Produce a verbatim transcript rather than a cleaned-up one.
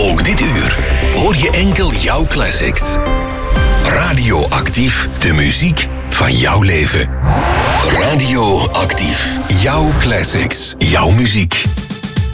Ook dit uur hoor je enkel jouw classics. Radioactief, de muziek van jouw leven. Radioactief, jouw classics, jouw muziek.